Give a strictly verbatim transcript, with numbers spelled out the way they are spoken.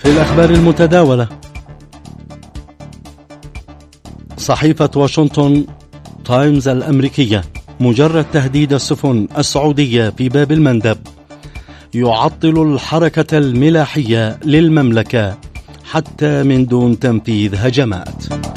للأخبار المتداولة، صحيفة واشنطن تايمز الأمريكية: مجرد تهديد السفن السعودية في باب المندب يعطل الحركة الملاحية للمملكة حتى من دون تنفيذ هجمات.